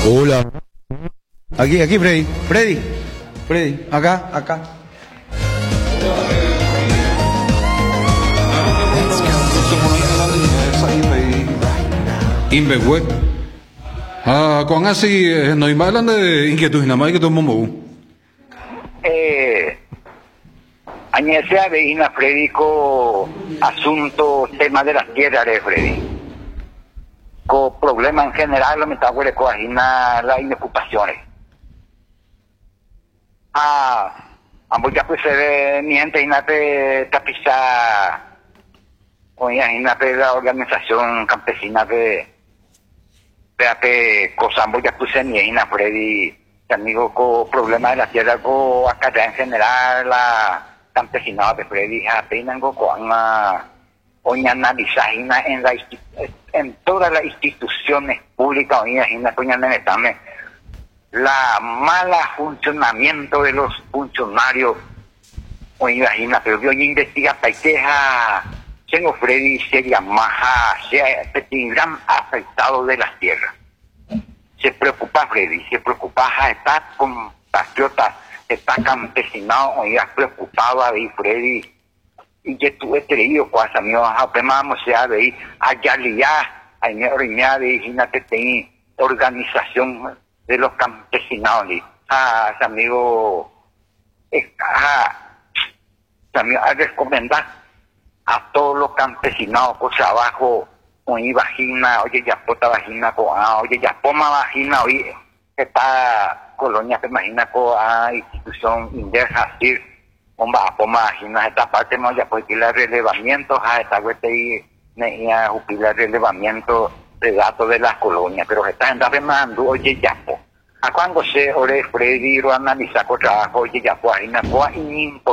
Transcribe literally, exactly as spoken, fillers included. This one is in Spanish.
Hola. Aquí, aquí, Freddy. Freddy. Freddy. Acá, acá. Imbe web. Ah, con así, no hay más de inquietud, nada más que tomamos. Eh, añese de Ina Freddy con asunto, tema de las tierras de Freddy. Con problemas en general, me está con las inocupaciones. Ah, ambos ya pues se ve mi gente inate tapiza oye inate la organización campesina de de cosas ambos ya puse mi ina Freddy amigo con problemas de la tierra con acá en general la campesinada de Freddy apenas con una hoy analizar en la en todas las instituciones públicas hoy en la coña también la mala funcionamiento de los funcionarios hoy imagina pero yo investiga para que tengo Freddy sería más se tendrán afectado de las tierras se preocupa Freddy se preocupa está con patriotas está campesinado hoy es preocupado ahí Freddy y que tú he creído cuando amigos apenas se ha de ahí allá ya hay me orina de imagínate tenía organización de los campesinos, a ah, amigo, a amigo, a recomendar a todos los campesinos por trabajo, oye vagina, oye ya pota vagina, oye ya poma vagina, oye, esta colonia que imagina con a institución indeja, decir, bomba, poma vagina, esta parte no ya puede ir relevamiento, a esta vuelta y me jubilar relevamiento de datos de las colonias, pero que están demandando, oye, ya, po. A cuando se ore Freddy lo analiza con trabajo, oye, ya, pues, ahí no hay